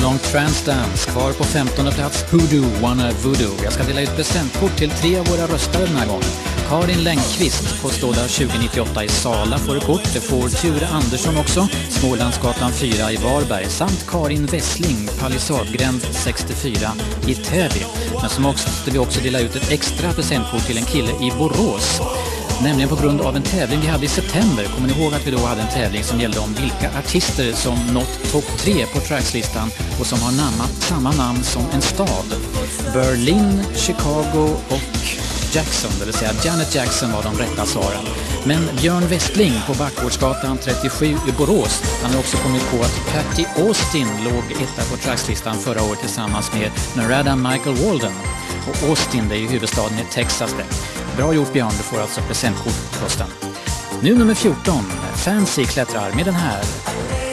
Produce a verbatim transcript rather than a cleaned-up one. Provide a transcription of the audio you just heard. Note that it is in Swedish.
Long Trance Dance. Kvar på femtonde plats Hoodoo, Wanna Voodoo. Jag ska dela ut presentkort till tre av våra röstare den här gången. Karin Längqvist, postlåda tjugo nittioåtta i Sala får du kort. Det får Ture Andersson också, Smålandsgatan fyra i Varberg. Samt Karin Wessling, Palissadgränd sextiofyra i Täby. Men så måste vi också dela ut ett extra presentkort till en kille i Borås. Nämligen på grund av en tävling vi hade i september. Kommer ni ihåg att vi då hade en tävling som gällde om vilka artister som nått topp tre på trackslistan och som har namnat samma namn som en stad? Berlin, Chicago och Jackson, det vill säga Janet Jackson var de rätta svaren. Men Björn Westling på Backgårdsgatan trettiosju i Borås, han har också kommit på att Patty Austin låg etta på trackslistan förra året tillsammans med Narada Michael Walden. Och Austin, det är ju huvudstaden i Texas det. Bra gjort Björn, du får alltså presentkort på posten. Nu nummer fjorton, Fancy klättrar med den här.